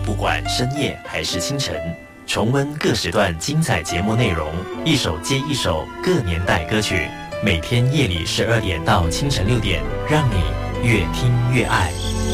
不管深夜还是清晨，重温各时段精彩节目内容，一首接一首各年代歌曲，每天夜里12点到清晨6点，让你越听越爱。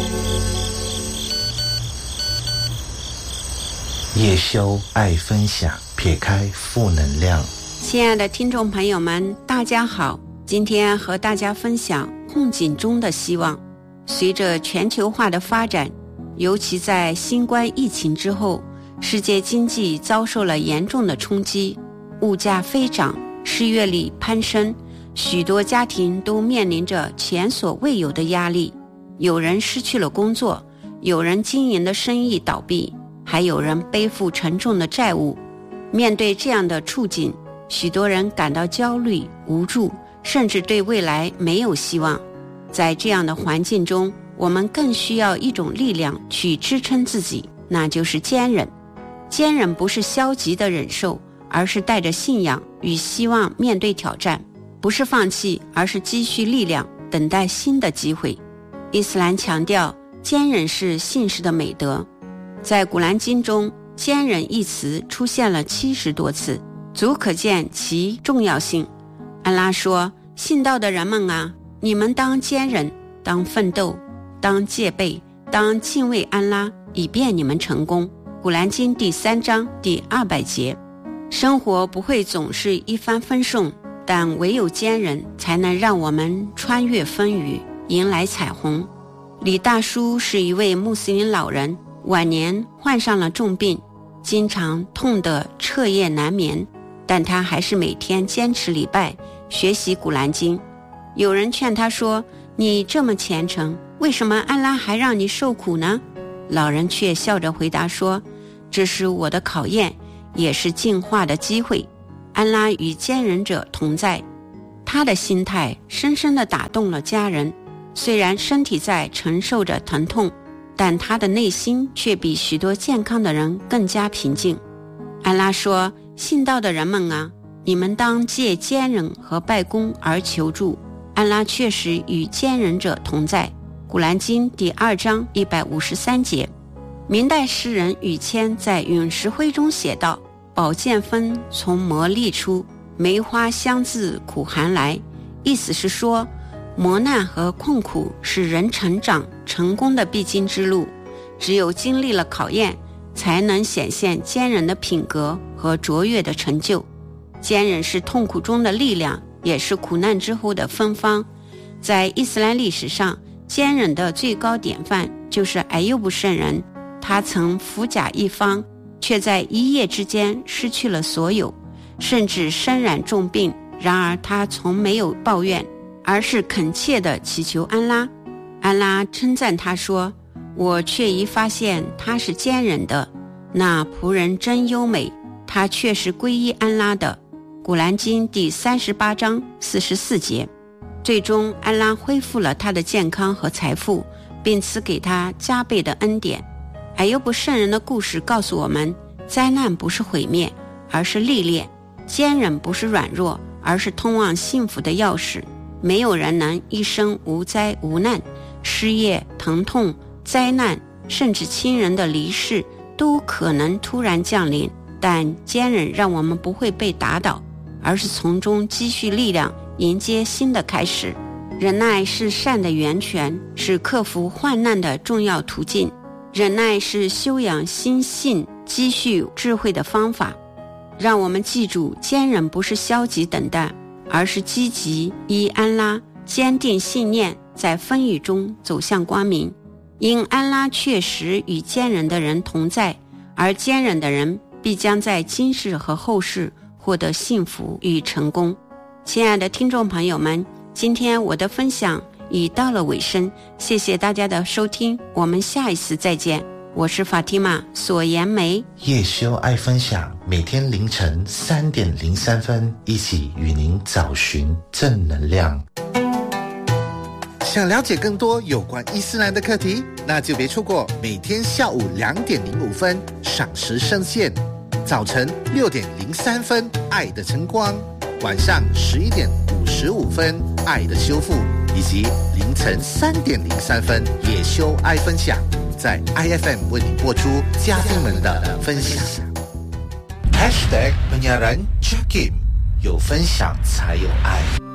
叶修爱分享，撇开负能量。 亲爱的听众朋友们，大家好，今天和大家分享困境中的希望。随着全球化的发展，尤其在新冠疫情之后，世界经济遭受了严重的冲击，物价飞涨，失业率攀升，许多家庭都面临着前所未有的压力。有人失去了工作，有人经营的生意倒闭，还有人背负沉重的债务。面对这样的处境，许多人感到焦虑、无助，甚至对未来没有希望。在这样的环境中，我们更需要一种力量去支撑自己，那就是坚忍。坚忍不是消极的忍受，而是带着信仰与希望面对挑战，不是放弃，而是积蓄力量，等待新的机会。伊斯兰强调，坚忍是信士的美德。在古兰经中，坚忍一词出现了70多次，足可见其重要性。安拉说，信道的人们啊，你们当坚忍，当奋斗，当戒备，当敬畏安拉，以便你们成功。古兰经第3章第200节。生活不会总是一帆风顺，但唯有坚忍才能让我们穿越风雨，迎来彩虹。李大叔是一位穆斯林老人，晚年患上了重病，经常痛得彻夜难眠，但他还是每天坚持礼拜，学习古兰经。有人劝他说，你这么虔诚，为什么安拉还让你受苦呢？老人却笑着回答说，这是我的考验，也是进化的机会。安拉与坚忍者同在。他的心态深深地打动了家人，虽然身体在承受着疼痛，但他的内心却比许多健康的人更加平静。安拉说，信道的人们啊，你们当借坚忍和拜功而求助，安拉确实与坚忍者同在。古兰经第2章153节。明代诗人宇谦在《陨石灰》中写道，宝剑锋从磨砺出，梅花香自苦寒来。意思是说，磨难和困苦是人成长成功的必经之路，只有经历了考验，才能显现坚忍的品格和卓越的成就。坚忍是痛苦中的力量，也是苦难之后的芬芳。在伊斯兰历史上，坚忍的最高典范就是艾尤布圣人，他曾富甲一方，却在一夜之间失去了所有，甚至身染重病，然而他从没有抱怨，而是恳切地祈求安拉。安拉称赞他说，我却已发现他是坚忍的，那仆人真优美，他却是皈依安拉的。古兰经第38章44节。最终安拉恢复了他的健康和财富，并赐给他加倍的恩典。艾尤布圣人的故事告诉我们，灾难不是毁灭，而是历练；坚忍不是软弱，而是通往幸福的钥匙。没有人能一生无灾无难，失业、疼痛、灾难，甚至亲人的离世都可能突然降临，但坚忍让我们不会被打倒，而是从中积蓄力量，迎接新的开始。忍耐是善的源泉，是克服患难的重要途径。忍耐是修养心性、积蓄智慧的方法。让我们记住，坚忍不是消极等待，而是积极依安拉，坚定信念，在风雨中走向光明。因安拉确实与坚忍的人同在，而坚忍的人必将在今世和后世获得幸福与成功。亲爱的听众朋友们，今天我的分享已到了尾声，谢谢大家的收听，我们下一次再见。我是法蒂玛索颜梅。 叶修爱分享，每天凌晨3点03分，一起与您找寻正能量。想了解更多有关伊斯兰的课题，那就别错过每天下午2点05分赏时圣线，早晨6点03分爱的晨光，晚上11点55分爱的修复，以及凌晨3点03分叶修爱分享。 在 IFM 为你播出嘉宾们的分享。#penyiaran Jakim， 有分享才有爱。